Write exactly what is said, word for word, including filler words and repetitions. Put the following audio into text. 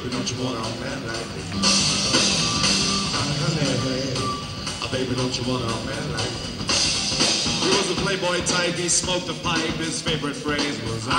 baby, don't you want a man like me? Honey, oh, baby, don't you want a man like me? He was a playboy type, he smoked a pipe, his favorite phrase was